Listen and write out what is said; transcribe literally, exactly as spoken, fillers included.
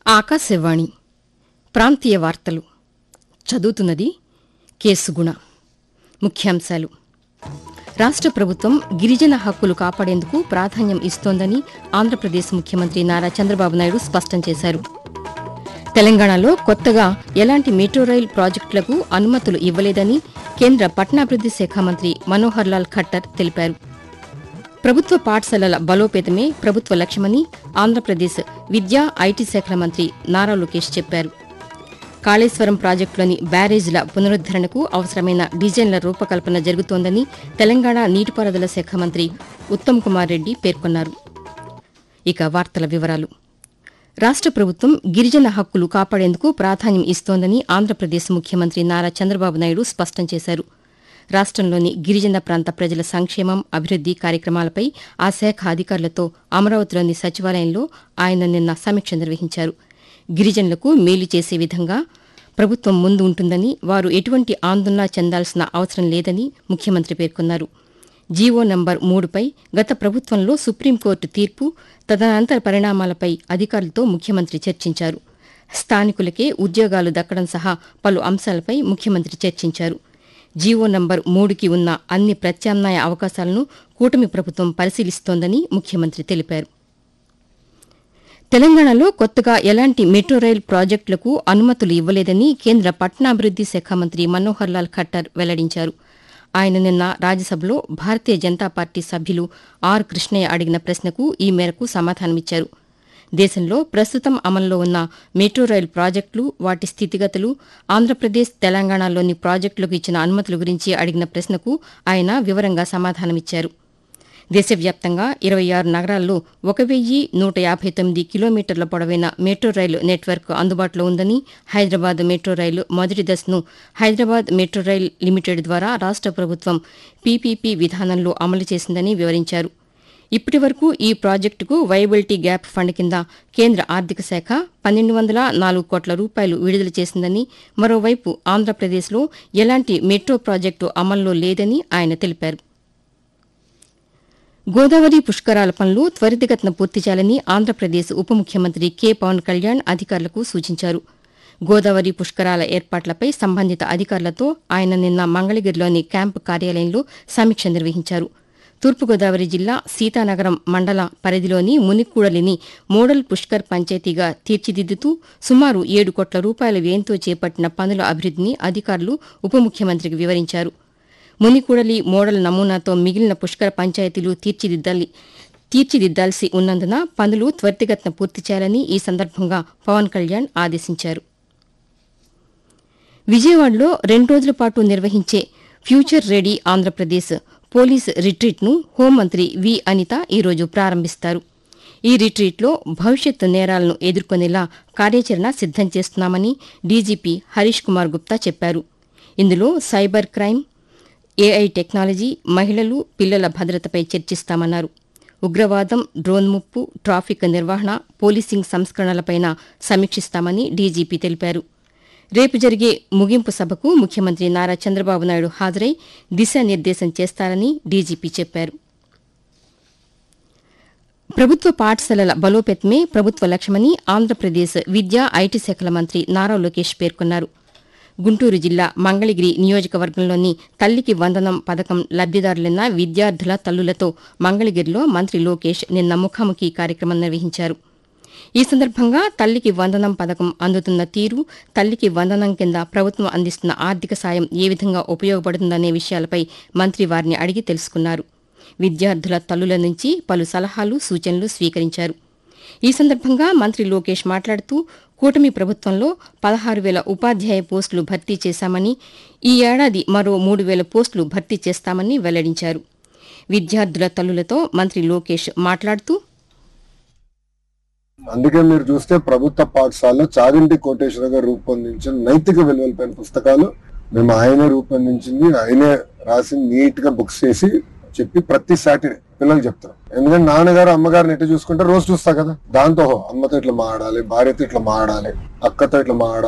ఆకాశవాణి ప్రాంతీయ వార్తలు చదువుతున్నది కేసుగుణ. ముఖ్యాంశాలు: రాష్ట్ర ప్రభుత్వం గిరిజన హక్కులు కాపాడేందుకు ప్రాధాన్యం ఇస్తోందని ఆంధ్రప్రదేశ్ ముఖ్యమంత్రి నారా చంద్రబాబు నాయుడు స్పష్టం చేశారు. తెలంగాణలో కొత్తగా ఎలాంటి మెట్రో రైల్ ప్రాజెక్టులకు అనుమతులు ఇవ్వలేదని కేంద్ర పట్టణాభివృద్ది శాఖ మంత్రి మనోహర్ లాల్ ఖట్టర్ తెలిపారు. ప్రభుత్వ పాఠశాలల బలోపేతమే ప్రభుత్వ లక్ష్యమని ఆంధ్రప్రదేశ్ విద్యా, ఐటీ శాఖల మంత్రి నారా లోకేష్ చెప్పారు. కాళేశ్వరం ప్రాజెక్టులోని బ్యారేజీల పునరుద్దరణకు అవసరమైన డిజైన్ల రూపకల్పన జరుగుతోందని తెలంగాణ నీటిపారుదల శాఖ మంత్రి ఉత్తమ్ కుమార్ రెడ్డి పేర్కొన్నారు. ఇక వార్తల వివరాలు. రాష్ట్ర ప్రభుత్వం గిరిజన హక్కులు కాపాడేందుకు ప్రాధాన్యం ఇస్తోందని ఆంధ్రప్రదేశ్ ముఖ్యమంత్రి నారా చంద్రబాబు నాయుడు స్పష్టం చేశారు. రాష్టంలోని గిరిజన ప్రాంత ప్రజల సంక్షేమం, అభివృద్ది కార్యక్రమాలపై ఆ శాఖ అధికారులతో అమరావతిలోని సచివాలయంలో ఆయన నిన్న సమీక్ష నిర్వహించారు. గిరిజనులకు మేలు చేసే విధంగా ప్రభుత్వం ముందు ఉంటుందని, వారు ఎటువంటి ఆందోళన చెందాల్సిన అవసరం లేదని ముఖ్యమంత్రి పేర్కొన్నారు. జీవో నంబర్ మూడుపై గత ప్రభుత్వంలో సుప్రీంకోర్టు తీర్పు, తదనంతర పరిణామాలపై అధికారులతో ముఖ్యమంత్రి చర్చించారు. స్థానికులకే ఉద్యోగాలు దక్కడం సహా పలు అంశాలపై ముఖ్యమంత్రి చర్చించారు. జీవో నంబర్ మూడుకి ఉన్న అన్ని ప్రత్యామ్నాయ అవకాశాలను కూటమి ప్రభుత్వం పరిశీలిస్తోందని ముఖ్యమంత్రి తెలిపారు. తెలంగాణలో కొత్తగా ఎలాంటి మెట్రో రైల్ ప్రాజెక్టులకు అనుమతులు ఇవ్వలేదని కేంద్ర పట్టణాభివృద్ది శాఖ మంత్రి మనోహర్ లాల్ ఖట్టర్ వెల్లడించారు. ఆయన నిన్న రాజ్యసభలో భారతీయ జనతా పార్టీ సభ్యులు ఆర్ కృష్ణయ్య అడిగిన ప్రశ్నకు ఈ మేరకు సమాధానమిచ్చారు. దేశంలో ప్రస్తుతం అమల్లో ఉన్న మెట్రో రైల్ ప్రాజెక్టులు, వాటి స్థితిగతులు, ఆంధ్రప్రదేశ్, తెలంగాణలోని ప్రాజెక్టులకు ఇచ్చిన అనుమతుల గురించి అడిగిన ప్రశ్నకు ఆయన వివరంగా సమాధానమిచ్చారు. దేశవ్యాప్తంగా ఇరవై ఆరు నగరాల్లో ఒక వెయ్యి నూట యాభై తొమ్మిది కిలోమీటర్ల పొడవైన మెట్రో రైలు నెట్వర్క్ అందుబాటులో ఉందని, హైదరాబాద్ మెట్రో రైలు మొదటి దశను హైదరాబాద్ మెట్రో రైల్ లిమిటెడ్ ద్వారా రాష్ట్ర ప్రభుత్వం పీపీపీ విధానంలో అమలు చేసిందని వివరించారు. ఇప్పటి వరకు ఈ ప్రాజెక్టుకు వయబిలిటీ గ్యాప్ ఫండ్ కింద కేంద్ర ఆర్థిక శాఖ పన్నెండు వందల నాలుగు కోట్ల రూపాయలు విడుదల చేసిందని, మరోవైపు ఆంధ్రప్రదేశ్లో ఎలాంటి మెట్రో ప్రాజెక్టు అమల్లో లేదని ఆయన తెలిపారు. గోదావరి పుష్కరాల పనులు త్వరితగతిన పూర్తి చేయాలని ఆంధ్రప్రదేశ్ ఉప ముఖ్యమంత్రి కె పవన్ కళ్యాణ్ అధికారులకు సూచించారు. గోదావరి పుష్కరాల ఏర్పాట్లపై సంబంధిత అధికారులతో ఆయన నిన్న మంగళగిరిలోని క్యాంపు కార్యాలయంలో సమీక్ష నిర్వహించారు. తూర్పుగోదావరి జిల్లా సీతానగరం మండల పరిధిలోని మునికూడలిని మోడల్ పుష్కర్ పంచాయతీగా తీర్చిదిద్దుతూ సుమారు ఏడు కోట్ల రూపాయల వ్యయంతో చేపట్టిన పనుల అభివృద్దిని అధికారులు ఉప ముఖ్యమంత్రికి వివరించారు. మునికూడలి మోడల్ నమూనాతో మిగిలిన పుష్కర పంచాయతీలు తీర్చిదిద్దాలి తీర్చిదిద్దాల్సి ఉన్నందున పనులు త్వరితగతిన పూర్తి చేయాలని ఈ సందర్భంగా పవన్ కళ్యాణ్ ఆదేశించారు. విజయవాడలో రెండు రోజుల పాటు నిర్వహించే ఫ్యూచర్ రెడీ ఆంధ్రప్రదేశ్ పోలీస్ రిట్రీట్ను హోంమంత్రి వి అనిత ఈరోజు ప్రారంభిస్తారు. ఈ రిట్రీట్లో భవిష్యత్ నేరాలను ఎదుర్కొనేలా కార్యాచరణ సిద్దం చేస్తున్నామని డీజీపీ హరీష్ కుమార్ గుప్తా చెప్పారు. ఇందులో సైబర్ క్రైమ్, ఏఐ టెక్నాలజీ, మహిళలు, పిల్లల భద్రతపై చర్చిస్తామన్నారు. ఉగ్రవాదం, డ్రోన్ ముప్పు, ట్రాఫిక్ నిర్వహణ, పోలీసింగ్ సంస్కరణలపైన సమీక్షిస్తామని డీజీపీ తెలిపారు. రేపు జరిగే ముగింపు సభకు ముఖ్యమంత్రి నారా చంద్రబాబు నాయుడు హాజరై దిశానిర్దేశం చేస్తారని డీజీపీ చెప్పారు. ప్రభుత్వ పాఠశాలల బలోపేతమే ప్రభుత్వ లక్ష్యమని ఆంధ్రప్రదేశ్ విద్యా, ఐటీ శాఖల మంత్రి నారా లోకేష్ పేర్కొన్నారు. గుంటూరు జిల్లా మంగళగిరి నియోజకవర్గంలోని తల్లికి వందనం పథకం లబ్దిదారులైన విద్యార్థుల తల్లులతో మంగళగిరిలో మంత్రి లోకేష్ నిన్న ముఖాముఖి కార్యక్రమం నిర్వహించారు. ఈ సందర్భంగా తల్లికి వందనం పథకం అందుతున్న తీరు, తల్లికి వందనం కింద ప్రభుత్వం అందిస్తున్న ఆర్థిక సాయం ఏ విధంగా ఉపయోగపడుతుందనే విషయాలపై మంత్రి వారిని అడిగి తెలుసుకున్నారు. విద్యార్థుల తల్లుల నుంచి పలు సలహాలు, సూచనలు స్వీకరించారు. ఈ సందర్భంగా మంత్రి లోకేష్ మాట్లాడుతూ కూటమి ప్రభుత్వంలో పదహారు వేల ఉపాధ్యాయ పోస్టులు భర్తీ చేశామని, ఈ ఏడాది మరో మూడు వేల పోస్టులు భర్తీ చేస్తామని వెల్లడించారు. విద్యార్థుల తల్లులతో మంత్రి లోకేష్ మాట్లాడుతూ అందుకే మీరు చూస్తే ప్రభుత్వ పాఠశాలలో చాగంటి కోటేశ్వర గారు రూపొందించిన నైతిక విలువలపైన పుస్తకాలు మేము ఆయనే రూపొందించింది, ఆయనే రాసి నీట్ గా బుక్స్ చేసి చెప్పి ప్రతి సాటర్డే పిల్లలకు చెప్తారు. ఎందుకంటే నాన్నగారు అమ్మగారిని ఎట్లా చూసుకుంటే రోజు చూస్తా కదా, దాంతో అమ్మతో ఇట్లా మాడాలి, భార్యతో ఇట్లా మాడాలి, అక్కతో ఇట్లా మాడాలి.